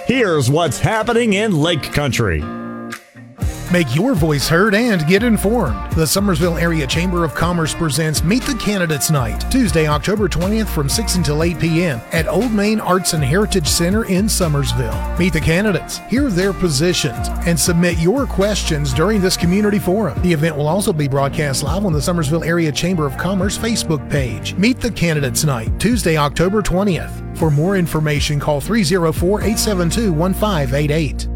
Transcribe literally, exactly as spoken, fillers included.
Here's what's happening in Lake Country. Make your voice heard and get informed. The Summersville Area Chamber of Commerce presents Meet the Candidates Night, Tuesday, October twentieth from six until eight p.m. at Old Main Arts and Heritage Center in Summersville. Meet the candidates, hear their positions, and submit your questions during this community forum. The event will also be broadcast live on the Summersville Area Chamber of Commerce Facebook page. Meet the Candidates Night, Tuesday, October twentieth. For more information, call three oh four, eight seven two, one five eight eight.